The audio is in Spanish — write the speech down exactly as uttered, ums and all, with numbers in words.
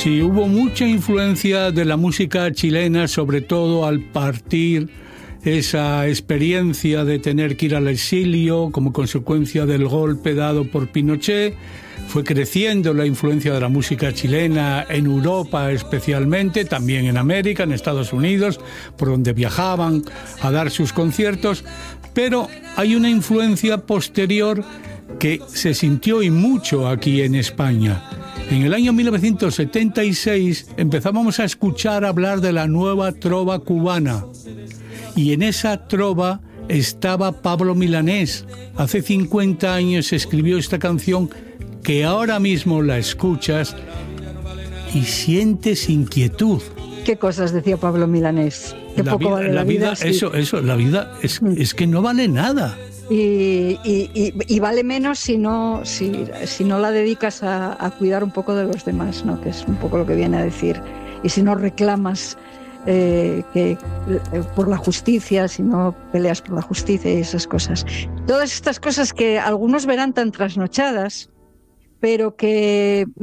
Sí, hubo mucha influencia de la música chilena, sobre todo al partir esa experiencia de tener que ir al exilio como consecuencia del golpe dado por Pinochet. Fue creciendo la influencia de la música chilena en Europa especialmente, también en América, en Estados Unidos, por donde viajaban a dar sus conciertos, pero hay una influencia posterior que se sintió y mucho aquí en España. En el año mil novecientos setenta y seis empezábamos a escuchar hablar de la nueva trova cubana, y en esa trova estaba Pablo Milanés. Hace cincuenta años escribió esta canción que ahora mismo la escuchas y sientes inquietud. ¿Qué cosas decía Pablo Milanés? ¿Qué la poco vida, vale la, la vida? vida sí. Eso, eso, la vida es, es que no vale nada. Y, y, y, y vale menos si no, si, si no la dedicas a, a cuidar un poco de los demás, ¿no? Que es un poco lo que viene a decir. Y si no reclamas eh, que, eh, por la justicia, si no peleas por la justicia y esas cosas. Todas estas cosas que algunos verán tan trasnochadas, pero que